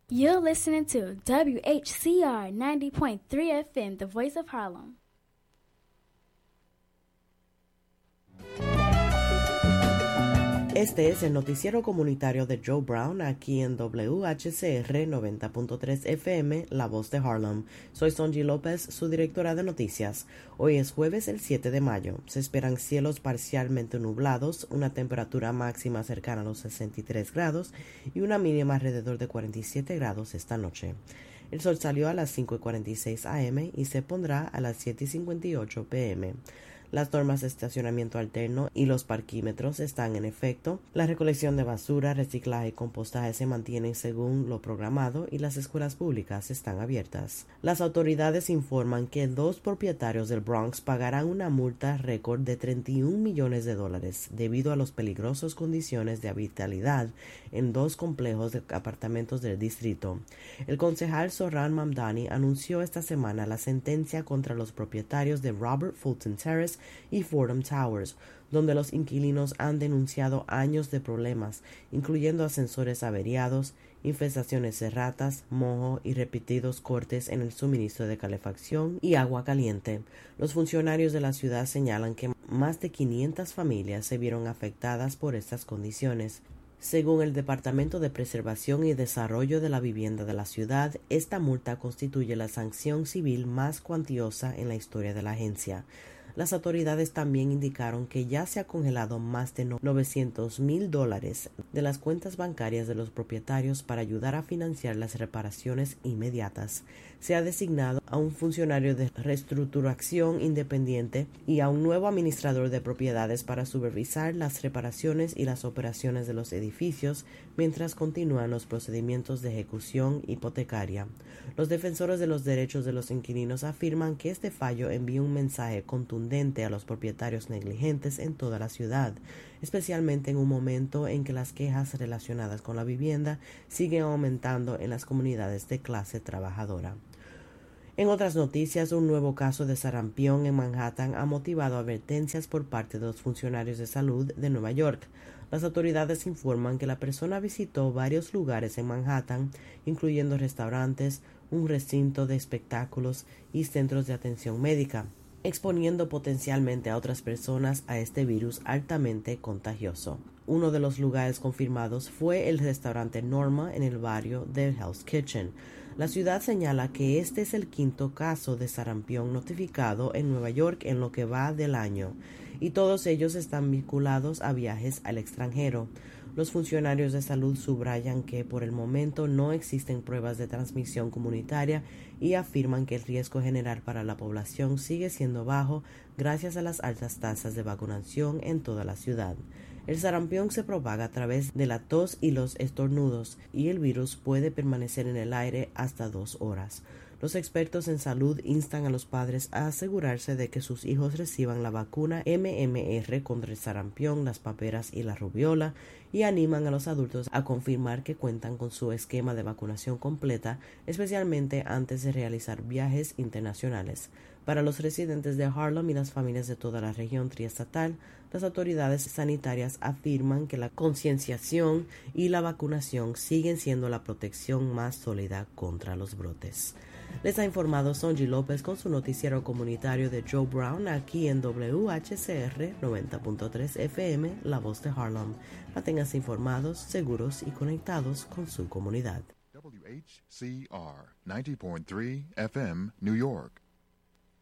You're listening to WHCR 90.3 FM, The Voice of Harlem. Este es el noticiero comunitario de Joe Brown aquí en WHCR 90.3 FM, La Voz de Harlem. Soy Sonji López, su directora de noticias. Hoy es jueves el 7 de mayo. Se esperan cielos parcialmente nublados, una temperatura máxima cercana a los 63 grados y una mínima alrededor de 47 grados esta noche. El sol salió a las 5:46 am y se pondrá a las 7:58 pm. Las normas de estacionamiento alterno y los parquímetros están en efecto. La recolección de basura, reciclaje y compostaje se mantienen según lo programado y las escuelas públicas están abiertas. Las autoridades informan que 2 propietarios del Bronx pagarán una multa récord de $31 millones debido a las peligrosas condiciones de habitabilidad en 2 complejos de apartamentos del distrito. El concejal Zohran Mamdani anunció esta semana la sentencia contra los propietarios de Robert Fulton Terrace y Fordham Towers, donde los inquilinos han denunciado años de problemas, incluyendo ascensores averiados, infestaciones de ratas, moho y repetidos cortes en el suministro de calefacción y agua caliente. Los funcionarios de la ciudad señalan que más de 500 familias se vieron afectadas por estas condiciones. Según el Departamento de Preservación y Desarrollo de la Vivienda de la ciudad, esta multa constituye la sanción civil más cuantiosa en la historia de la agencia. Las autoridades también indicaron que ya se ha congelado más de $900,000 de las cuentas bancarias de los propietarios para ayudar a financiar las reparaciones inmediatas. Se ha designado a un funcionario de reestructuración independiente y a un nuevo administrador de propiedades para supervisar las reparaciones y las operaciones de los edificios mientras continúan los procedimientos de ejecución hipotecaria. Los defensores de los derechos de los inquilinos afirman que este fallo envía un mensaje contundente a los propietarios negligentes en toda la ciudad, especialmente en un momento en que las quejas relacionadas con la vivienda siguen aumentando en las comunidades de clase trabajadora. En otras noticias, un nuevo caso de sarampión en Manhattan ha motivado advertencias por parte de los funcionarios de salud de Nueva York. Las autoridades informan que la persona visitó varios lugares en Manhattan, incluyendo restaurantes, un recinto de espectáculos y centros de atención médica, exponiendo potencialmente a otras personas a este virus altamente contagioso. Uno de los lugares confirmados fue el restaurante Norma en el barrio de Hell's Kitchen. La ciudad señala que este es el 5º caso de sarampión notificado en Nueva York en lo que va del año, y todos ellos están vinculados a viajes al extranjero. Los funcionarios de salud subrayan que por el momento no existen pruebas de transmisión comunitaria y afirman que el riesgo general para la población sigue siendo bajo gracias a las altas tasas de vacunación en toda la ciudad. El sarampión se propaga a través de la tos y los estornudos y el virus puede permanecer en el aire hasta 2 horas. Los expertos en salud instan a los padres a asegurarse de que sus hijos reciban la vacuna MMR contra el sarampión, las paperas y la rubiola y animan a los adultos a confirmar que cuentan con su esquema de vacunación completa, especialmente antes de realizar viajes internacionales. Para los residentes de Harlem y las familias de toda la región triestatal, las autoridades sanitarias afirman que la concienciación y la vacunación siguen siendo la protección más sólida contra los brotes. Les ha informado Sonji López con su noticiero comunitario de Joe Brown aquí en WHCR 90.3 FM, La Voz de Harlem. Manténganse informados, seguros y conectados con su comunidad. WHCR 90.3 FM, New York.